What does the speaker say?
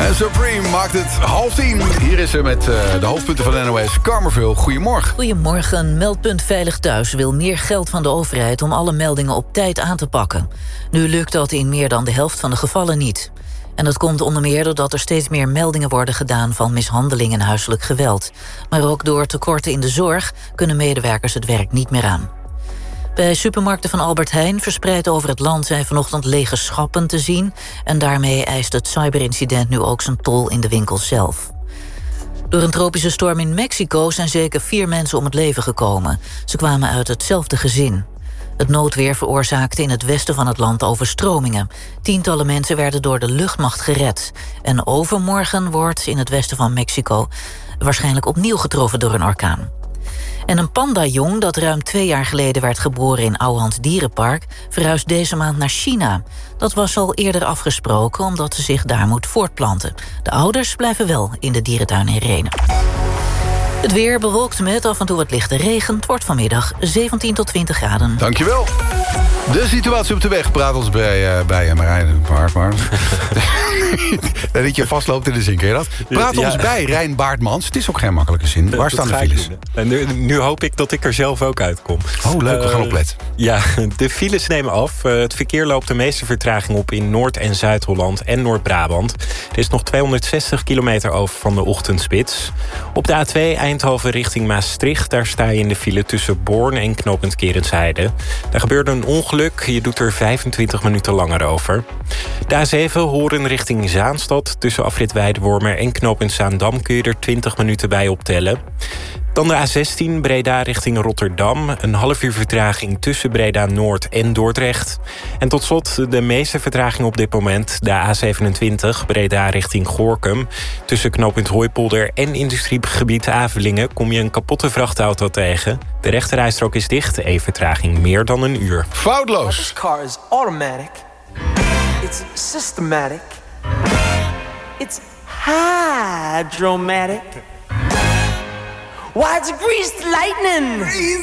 En Supreme maakt het 9:30. Hier is ze met de hoofdpunten van de NOS. Karmerveel, goedemorgen. Goedemorgen. Meldpunt Veilig Thuis wil meer geld van de overheid om alle meldingen op tijd aan te pakken. Nu lukt dat in meer dan de helft van de gevallen niet. En dat komt onder meer doordat er steeds meer meldingen worden gedaan van mishandeling en huiselijk geweld. Maar ook door tekorten in de zorg kunnen medewerkers het werk niet meer aan. Bij supermarkten van Albert Heijn verspreid over het land zijn vanochtend lege schappen te zien. En daarmee eist het cyberincident nu ook zijn tol in de winkels zelf. Door een tropische storm in Mexico zijn zeker 4 mensen om het leven gekomen. Ze kwamen uit hetzelfde gezin. Het noodweer veroorzaakte in het westen van het land overstromingen. Tientallen mensen werden door de luchtmacht gered. En overmorgen wordt in het westen van Mexico waarschijnlijk opnieuw getroffen door een orkaan. En een pandajong dat ruim 2 jaar geleden werd geboren in Ouwehand Dierenpark verhuist deze maand naar China. Dat was al eerder afgesproken omdat ze zich daar moet voortplanten. De ouders blijven wel in de dierentuin in Renen. Het weer bewolkt met af en toe wat lichte regen. Het wordt vanmiddag 17 tot 20 graden. Dankjewel. De situatie op de weg. Praat ons bij Marijn. Maar. Dat je vastloopt in de zin, ken je dat? Praat ons bij, Rijn Baartmans. Het is ook geen makkelijke zin. Waar staan de files? En nu hoop ik dat ik er zelf ook uitkom. Oh, leuk. We gaan opletten. Ja, de files nemen af. Het verkeer loopt de meeste vertraging op in Noord- en Zuid-Holland en Noord-Brabant. Er is nog 260 kilometer over van de ochtendspits. Op de A2 Eindhoven richting Maastricht. Daar sta je in de file tussen Born en knooppunt Kerensheide. Daar gebeurde een ongeluk. Je doet er 25 minuten langer over. De A7 Horen richting Zaanstad. Tussen afrit Weidewormer en knooppunt Zaandam kun je er 20 minuten bij optellen. Dan de A16 Breda richting Rotterdam. Een half uur vertraging tussen Breda Noord en Dordrecht. En tot slot de meeste vertraging op dit moment. De A27 Breda richting Goorkum. Tussen knooppunt Hooipolder en industriegebied Avelingen kom je een kapotte vrachtauto tegen. De rechterrijstrook is dicht. Even vertraging meer dan een uur. Foutloos. This car is automatic. It's systematic. It's hydromatic. Why, it's greased lightning.